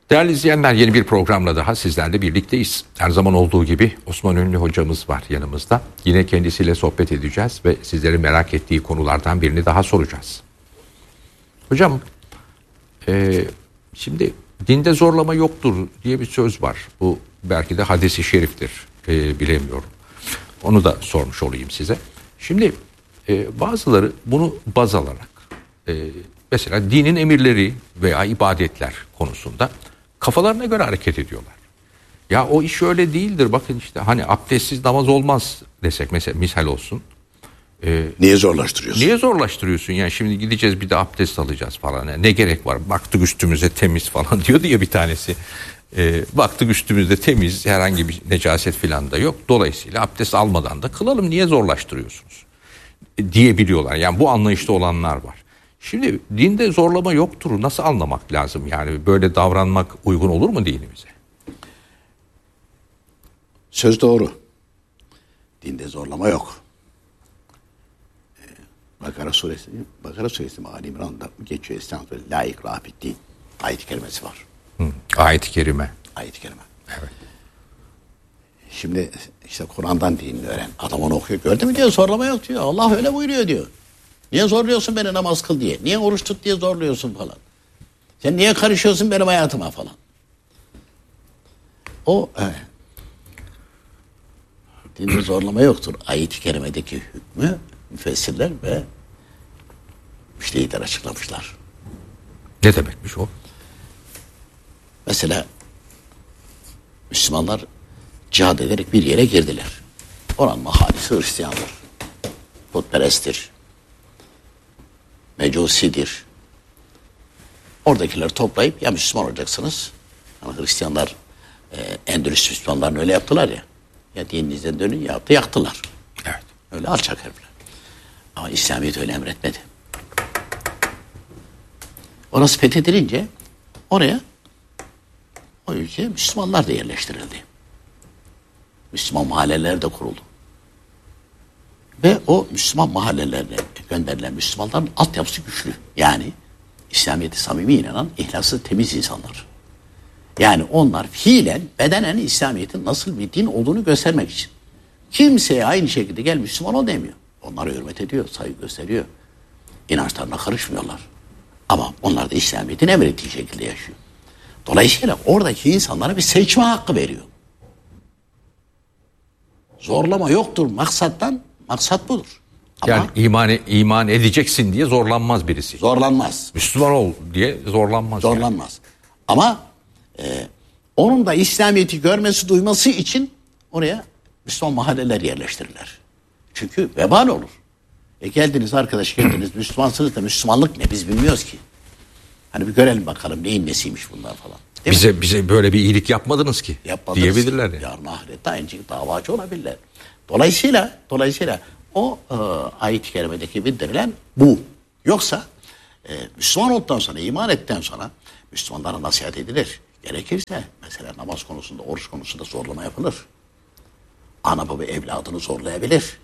Değerli izleyenler, yeni bir programla daha sizlerle birlikteyiz. Her zaman olduğu gibi Osman Ünlü hocamız var yanımızda. Yine kendisiyle sohbet edeceğiz ve sizlerin merak ettiği konulardan birini daha soracağız. Hocam, şimdi dinde zorlama yoktur diye bir söz var. Bu belki de hadis-i şeriftir, bilemiyorum. Onu da sormuş olayım size. Şimdi bazıları bunu baz alarak mesela dinin emirleri veya ibadetler konusunda kafalarına göre hareket ediyorlar. Ya o iş öyle değildir. Bakın işte hani abdestsiz namaz olmaz desek mesela, misal olsun. Niye zorlaştırıyorsun? Niye zorlaştırıyorsun? Yani şimdi gideceğiz bir de abdest alacağız falan. Yani ne gerek var? Baktık üstümüze temiz falan diyordu ya bir tanesi. Baktık üstümüzde temiz, herhangi bir necaset falan da yok. Dolayısıyla abdest almadan da kılalım. Niye zorlaştırıyorsunuz? Diyebiliyorlar. Yani bu anlayışta olanlar var. Şimdi dinde zorlama yoktur. Nasıl anlamak lazım? Yani böyle davranmak uygun olur mu dinimize? Söz doğru. Dinde zorlama yok. Bakara suresi Ali İmran'da geçiyor. Estağfurullah. La ikrahe fiddin. Ayet-i kerimesi var. Ayet-i kerime. Ayet-i kerime. Evet. Şimdi işte Kur'an'dan dinini öğren. Adam onu okuyor. Gördün mü diyor, zorlama yok diyor. Allah öyle buyuruyor diyor. Niye zorluyorsun beni namaz kıl diye? Niye oruç tut diye zorluyorsun falan. Sen niye karışıyorsun benim hayatıma falan. Dinde zorlama yoktur. Ayet-i kerimedeki hükmü müfessirler ve müştehitler açıklamışlar. Ne demekmiş o? Mesela Müslümanlar cihad ederek bir yere girdiler. Oranın ahalisi Hristiyanlar. Putperesttir. Mecusidir. Oradakileri toplayıp ya Müslüman olacaksınız. Yani Hristiyanlar Endülüs Müslümanlarını öyle yaptılar ya. Ya dininizden dönün ya da yaktılar. Evet. Öyle alçak herifler. Ama İslamiyet öyle emretmedi. Orası fethedilince oraya o ülkeye Müslümanlar da yerleştirildi. Müslüman mahalleler de kuruldu. Ve o Müslüman mahallelerine gönderilen Müslümanların altyapısı güçlü. Yani İslamiyet'e samimi inanan, ihlaslı, temiz insanlar. Yani onlar fiilen, bedenen İslamiyet'in nasıl bir din olduğunu göstermek için. Kimseye aynı şekilde gel Müslüman ol demiyor. Onlara hürmet ediyor, saygı gösteriyor. İnançlarına karışmıyorlar. Ama onlar da İslamiyet'in emrettiği şekilde yaşıyor. Dolayısıyla oradaki insanlara bir seçme hakkı veriyor. Zorlama yoktur maksat budur. Ama yani iman edeceksin diye zorlanmaz birisi. Zorlanmaz. Müslüman ol diye zorlanmaz. Zorlanmaz. Yani. Ama onun da İslamiyet'i görmesi, duyması için oraya Müslüman mahalleler yerleştirirler. Çünkü vebal olur. Geldiniz Müslümansınız da Müslümanlık ne biz bilmiyoruz ki. Hani bir görelim bakalım neyin nesiymiş bunlar falan. Bize böyle bir iyilik yapmadınız ki. Diyebilirler yani. Yarın ahirette aynı şekilde davacı olabilirler. Dolayısıyla o ayet-i kerimedeki bildirilen bu. Yoksa Müslüman olduktan sonra, iman ettikten sonra Müslümanlara nasihat edilir. Gerekirse mesela namaz konusunda, oruç konusunda zorlama yapılır. Ana baba evladını zorlayabilir.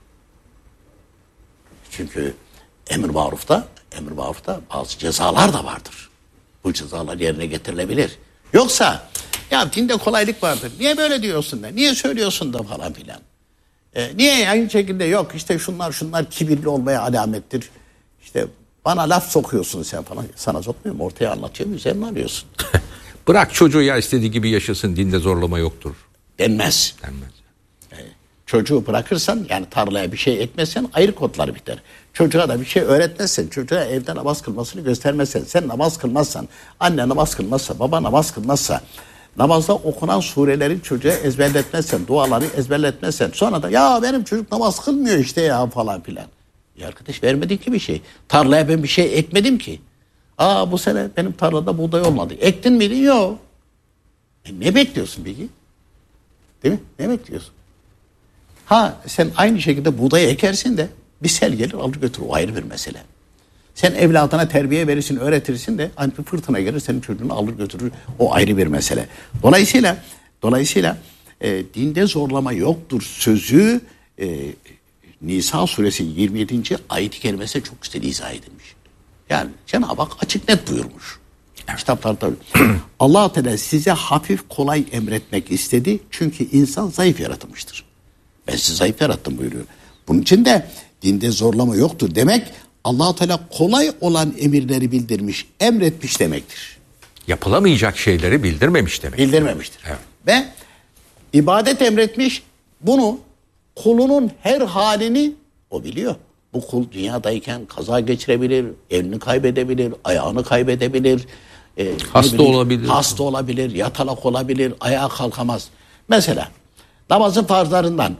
Çünkü emir marufta bazı cezalar da vardır. Bu cezalar yerine getirilebilir. Yoksa ya dinde kolaylık vardır. Niye böyle diyorsun da? Niye söylüyorsun da falan filan. Niye aynı şekilde yok işte şunlar kibirli olmaya alamettir. İşte bana laf sokuyorsun sen falan. Sana sokmuyorum, ortaya anlatıyorum, üzerine alıyorsun. Bırak çocuğu ya istediği gibi yaşasın, dinde zorlama yoktur. Denmez. Çocuğu bırakırsan, yani tarlaya bir şey ekmezsen ayrı kodlar biter. Çocuğa da bir şey öğretmezsen, çocuğa evde namaz kılmasını göstermezsen, sen namaz kılmazsan, anne namaz kılmazsa, baba namaz kılmazsa, namazda okunan sureleri çocuğa ezberletmezsen, duaları ezberletmezsen, sonra da ya benim çocuk namaz kılmıyor işte ya falan filan. Ya arkadaş, vermedin ki bir şey. Tarlaya ben bir şey ekmedim ki. Bu sene benim tarlada buğday olmadı. Ektin miydi? Yok. Ne bekliyorsun peki? Değil mi? Ne bekliyorsun? Sen aynı şekilde buğdayı ekersin de bir sel gelir alır götürür. O ayrı bir mesele. Sen evladına terbiye verirsin, öğretirsin de hani bir fırtına gelir senin çocuğunu alır götürür. O ayrı bir mesele. Dolayısıyla dinde zorlama yoktur sözü Nisa suresi 27. ayet-i kerimesi çok güzel izah edilmiş. Yani Cenab-ı Hak açık net buyurmuş. Kitaplarda Allah Teala size hafif kolay emretmek istedi. Çünkü insan zayıf yaratılmıştır. Ben sizi zayıf yarattım buyuruyor. Bunun için de dinde zorlama yoktur demek Allah Teala kolay olan emirleri bildirmiş, emretmiş demektir. Yapılamayacak şeyleri bildirmemiş demek. Bildirmemiştir. Evet. Ve ibadet emretmiş. Bunu kulunun her halini o biliyor. Bu kul dünyadayken kaza geçirebilir, elini kaybedebilir, ayağını kaybedebilir. Hasta olabilir. Hasta olabilir, yatalak olabilir, ayağa kalkamaz. Mesela namazın farzlarından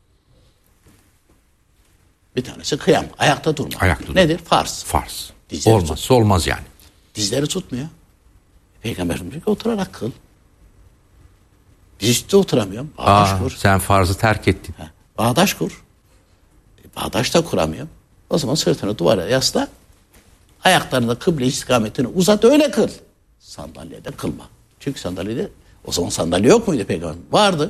bir tanesi kıyam, ayakta durma. Nedir? Farz. Farz. Dizleri Olmazsa olmaz yani. Dizleri tutmuyor. Peygamberimiz diyor ki oturarak kıl. Dizüstü oturamıyorum. Bağdaş kur. Sen farzı terk ettin. Bağdaş kur. Bağdaş da kuramıyorum. O zaman sırtını duvara yasla. Ayaklarını da kıble istikametine uzat, öyle kıl. Sandalyede kılma. Çünkü sandalyede, o zaman sandalye yok muydu peygamber? Vardı.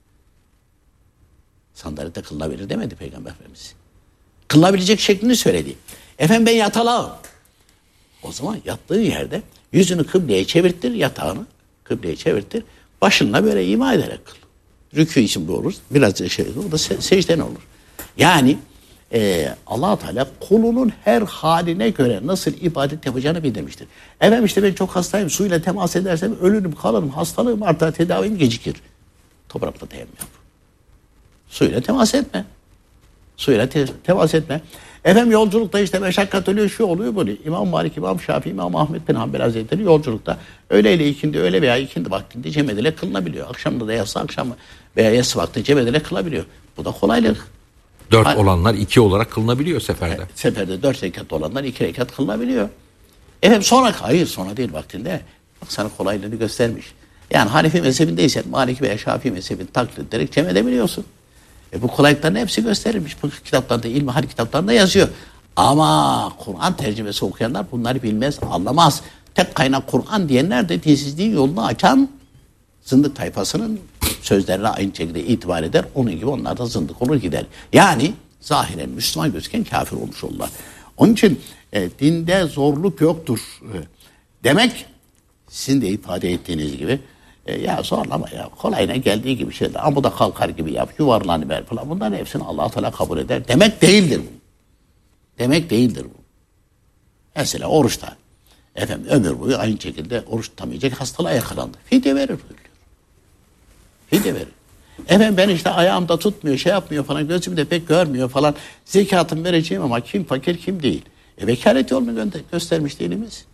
Sandalyede kılınabilir demedi Peygamber Efendimiz. Kılınabilecek şeklini söyledi. Efendim ben yatalağım. O zaman yattığı yerde yüzünü kıbleye çevirtir, yatağını kıbleye çevirtir. Başınla böyle ima ederek kıl. Rükû için bu olur. Biraz o da secden olur. Yani Allah Teala kulunun her haline göre nasıl ibadet yapacağını bildirmiştir. Efendim işte ben çok hastayım, suyla temas edersem ölürüm, kalırım, hastalığım artar, tedavim gecikir. Toprakla teyemmüm yap. Suyla temas etme. Suyla temas etme. Efendim yolculukta işte meşakkat oluyor, şu oluyor, böyle. İmam Malik, İmam Şafii, İmam Ahmed bin Hanbel Hazretleri yolculukta öğleyle ikindi, öğle veya ikindi vaktinde cemedele kılınabiliyor. Akşamda da yatsı akşam veya yatsı vakti cemedele kılabiliyor. Bu da kolaylık. 4 olanlar 2 olarak kılınabiliyor seferde. Seferde 4 rekat olanlar 2 rekat kılınabiliyor. Efendim sonra, hayır sonra değil vaktinde. Bak sana kolaylığını göstermiş. Yani Hanefi mezhebindeysen Maliki veya Şafii mezhebini taklit ederek cem edebiliyorsun. Bu kolaylıkların hepsi gösterilmiş. Bu kitaplarda, ilmihal kitaplarında yazıyor. Ama Kur'an tercümesi okuyanlar bunları bilmez, anlamaz. Tek kaynak Kur'an diyenler de dinsizliğin yolunu açan zındık tayfasının sözlerine aynı şekilde itibar eder. Onun gibi onlar da zındık olur gider. Yani zahiren Müslüman gözüken kafir olmuş olurlar. Onun için dinde zorluk yoktur demek sizin de ifade ettiğiniz gibi ya zorlama ya kolayına geldiği gibi şeyler ama bu da kalkar gibi yap yuvarlanıver falan bunların hepsini Allah Teala kabul eder demek değildir bu. Demek değildir bu. Mesela oruçta efendim ömür boyu aynı şekilde oruç tutamayacak hastalığa yakalandı. Fidye verir buyuruyor. Fidye verir. Efendim ben işte ayağımda tutmuyor şey yapmıyor falan gözümde pek görmüyor falan zekatımı vereceğim ama kim fakir kim değil. Vekalet yolunu göstermiş dinimiz.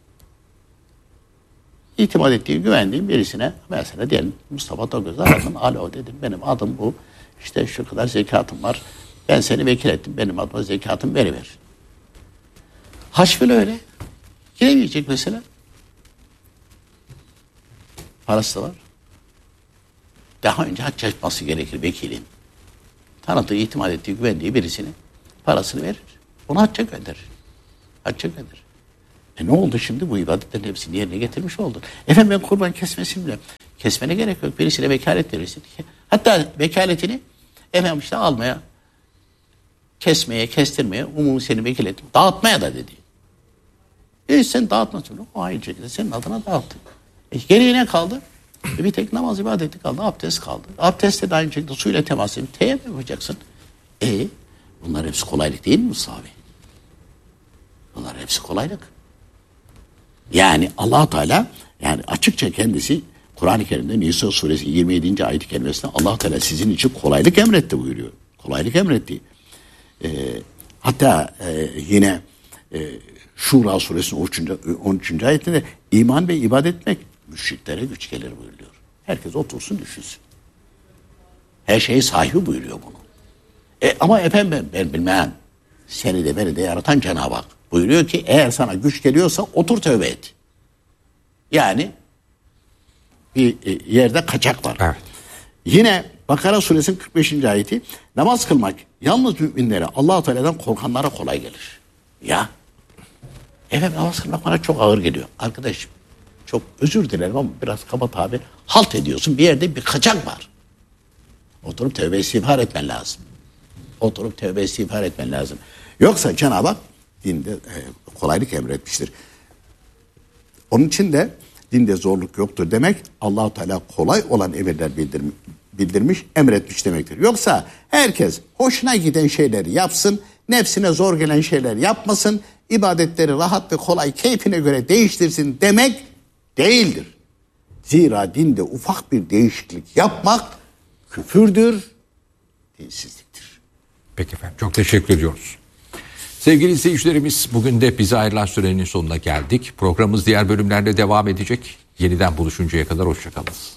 İtimat ettiğim, güvendiğim birisine mesela diyelim Mustafa Togöz aradım. Alo dedim benim adım bu. İşte şu kadar zekatım var. Ben seni vekil ettim. Benim adıma zekatımı veriver. Haç bile öyle. Giremeyecek mesela. Parası da var. Daha önce haç yapması gerekir vekilin. Tanıdığı, itimat ettiği, güvendiği birisine parasını verir. Onu hacca gönderir. Hacca gönderir. Ne oldu şimdi? Bu ibadetlerin hepsini yerine getirmiş oldun. Efendim ben kurban kesmesimle kesmene gerek yok. Birisine vekalet verirsin. Hatta vekaletini efendim işte almaya, kesmeye, kestirmeye, umumi seni vekil ettim. Dağıtmaya da dedi. Sen dağıtmasın. O aynı şekilde senin adına dağıttı. Geriye ne kaldı? Bir tek namaz ibadeti kaldı. Abdest kaldı. Abdestte de aynı şekilde suyla temas edip teyemmüm yapacaksın. Bunlar hepsi kolaylık değil mi Musa abi? Bunlar hepsi kolaylık. Yani Allah Teala yani açıkça kendisi Kur'an-ı Kerim'de Nisa suresi 27. ayet-i kerimesinde Allah Teala sizin için kolaylık emretti buyuruyor. Kolaylık emretti. Hatta yine Şura suresinin 13. ayetinde iman ve ibadet etmek müşriklere güç gelir buyuruyor. Herkes otursun düşünsün. Her şeyi sahibi buyuruyor bunu. Ama efendim ben bilmem. Seni de beni de yaratan Cenab-ı Hak buyuruyor ki eğer sana güç geliyorsa otur tövbe et. Yani bir yerde kaçak var. Evet. Yine Bakara suresinin 45. ayeti namaz kılmak yalnız müminlere Allah-u Teala'dan korkanlara kolay gelir. Ya efendim namaz kılmak bana çok ağır geliyor. Arkadaşım çok özür dilerim ama biraz kaba tabir halt ediyorsun bir yerde bir kaçak var. Oturup tövbe istiğfar etmen lazım. Oturup tövbe istiğfar etmen lazım. Yoksa Cenab-ı Hak dinde kolaylık emretmiştir. Onun için de dinde zorluk yoktur demek, Allah-u Teala kolay olan emirler bildirmiş, emretmiş demektir. Yoksa herkes hoşuna giden şeyleri yapsın, nefsine zor gelen şeyler yapmasın, ibadetleri rahat ve kolay keyfine göre değiştirsin demek değildir. Zira dinde ufak bir değişiklik yapmak küfürdür, dinsizliktir. Peki efendim, çok teşekkür ediyoruz. Sevgili izleyicilerimiz, bugün de bize ayrılan sürenin sonuna geldik. Programımız diğer bölümlerde devam edecek. Yeniden buluşuncaya kadar hoşçakalınız.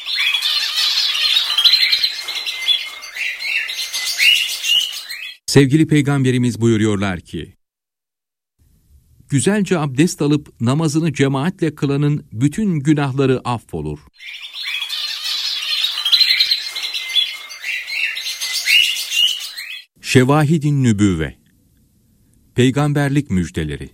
Sevgili Peygamberimiz buyuruyorlar ki, güzelce abdest alıp namazını cemaatle kılanın bütün günahları affolur. Şevahid-i Nübüvve, Peygamberlik müjdeleri.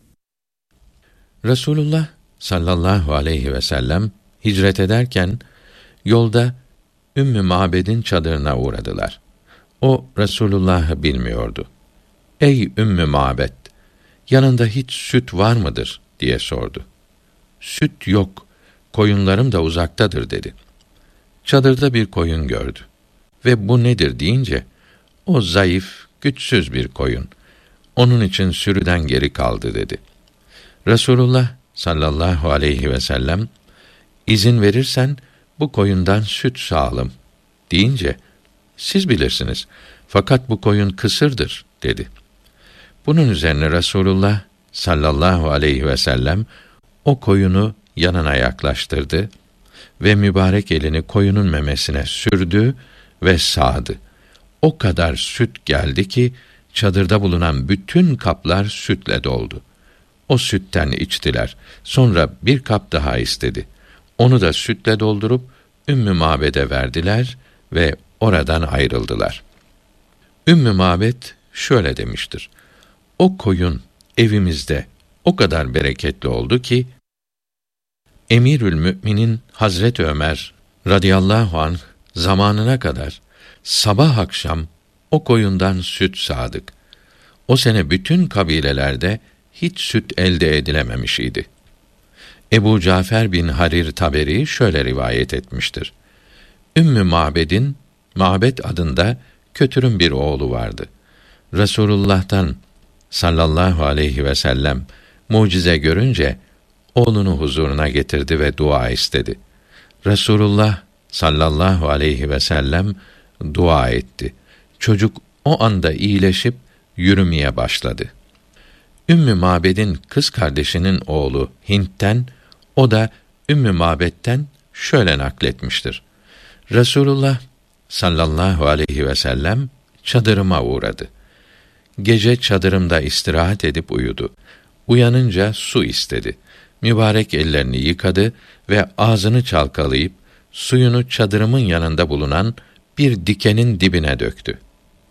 Resulullah sallallahu aleyhi ve sellem hicret ederken yolda Ümmü Mabed'in çadırına uğradılar. O Resulullah'ı bilmiyordu. "Ey Ümmü Mabed, yanında hiç süt var mıdır?" diye sordu. "Süt yok, koyunlarım da uzaktadır." dedi. Çadırda bir koyun gördü ve "Bu nedir?" deyince, "O zayıf, güçsüz bir koyun. Onun için sürüden geri kaldı." dedi. Resulullah sallallahu aleyhi ve sellem, "İzin verirsen bu koyundan süt sağalım." deyince, "Siz bilirsiniz, fakat bu koyun kısırdır." dedi. Bunun üzerine Resulullah sallallahu aleyhi ve sellem o koyunu yanına yaklaştırdı ve mübarek elini koyunun memesine sürdü ve sağdı. O kadar süt geldi ki çadırda bulunan bütün kaplar sütle doldu. O sütten içtiler. Sonra bir kap daha istedi. Onu da sütle doldurup Ümmü Mabed'e verdiler ve oradan ayrıldılar. Ümmü Mabed şöyle demiştir: "O koyun evimizde o kadar bereketli oldu ki Emirül Müminin Hazreti Ömer radıyallahu anh zamanına kadar sabah akşam o koyundan süt sağdık. O sene bütün kabilelerde hiç süt elde edilememiş idi." Ebu Cafer bin Harir Taberi şöyle rivayet etmiştir: Ümmü Mabed'in Mabed adında kötürüm bir oğlu vardı. Resulullah'tan sallallahu aleyhi ve sellem mucize görünce oğlunu huzuruna getirdi ve dua istedi. Resulullah sallallahu aleyhi ve sellem dua etti. Çocuk o anda iyileşip yürümeye başladı. Ümmü Mabed'in kız kardeşinin oğlu Hint'ten, o da Ümmü Mabed'ten şöyle nakletmiştir: Resulullah sallallahu aleyhi ve sellem çadırıma uğradı. Gece çadırımda istirahat edip uyudu. Uyanınca su istedi. Mübarek ellerini yıkadı ve ağzını çalkalayıp suyunu çadırımın yanında bulunan bir dikenin dibine döktü.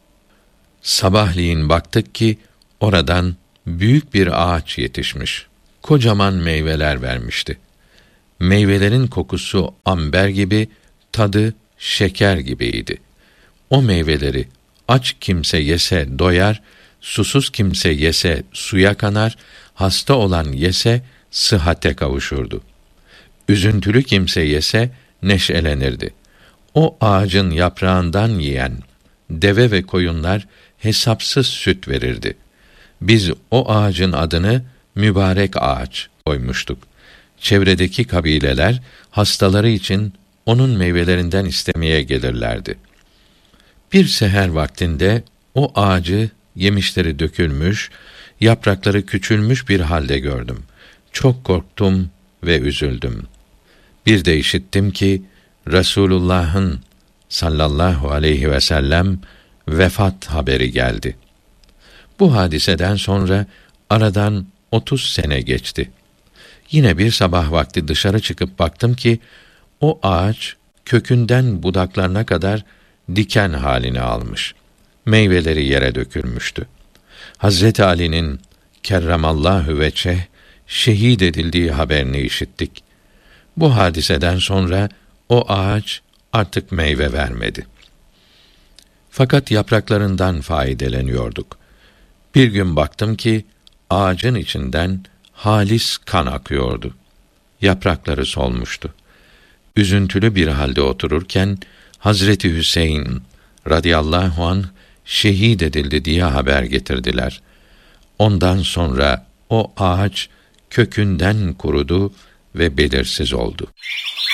Sabahleyin baktık ki oradan büyük bir ağaç yetişmiş. Kocaman meyveler vermişti. Meyvelerin kokusu amber gibi, tadı şeker gibiydi. O meyveleri aç kimse yese doyar, susuz kimse yese suya kanar, hasta olan yese sıhhate kavuşurdu. Üzüntülü kimse yese neşelenirdi. O ağacın yaprağından yiyen deve ve koyunlar hesapsız süt verirdi. Biz o ağacın adını mübarek ağaç koymuştuk. Çevredeki kabileler hastaları için onun meyvelerinden istemeye gelirlerdi. Bir seher vaktinde o ağacı yemişleri dökülmüş, yaprakları küçülmüş bir halde gördüm. Çok korktum ve üzüldüm. Bir de işittim ki Resulullah'ın sallallahu aleyhi ve sellem vefat haberi geldi. Bu hadiseden sonra aradan 30 sene geçti. Yine bir sabah vakti dışarı çıkıp baktım ki o ağaç kökünden budaklarına kadar diken halini almış. Meyveleri yere dökülmüştü. Hazreti Ali'nin kerremallahu veçeh şehit edildiği haberini işittik. Bu hadiseden sonra o ağaç artık meyve vermedi. Fakat yapraklarından faydeleniyorduk. Bir gün baktım ki ağacın içinden halis kan akıyordu. Yaprakları solmuştu. Üzüntülü bir halde otururken Hazreti Hüseyin radıyallahu anh şehit edildi diye haber getirdiler. Ondan sonra o ağaç kökünden kurudu ve belirsiz oldu.